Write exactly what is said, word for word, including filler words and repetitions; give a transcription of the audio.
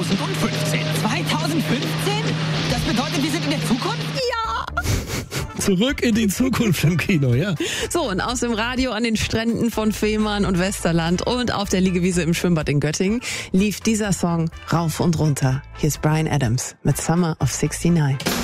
zweitausendfünfzehn. zweitausendfünfzehn? Das bedeutet, wir sind in der Zukunft? Ja! Zurück in die Zukunft im Kino, ja. So, und aus dem Radio an den Stränden von Fehmarn und Westerland und auf der Liegewiese im Schwimmbad in Göttingen lief dieser Song rauf und runter. Hier ist Bryan Adams mit Summer of sixty-nine.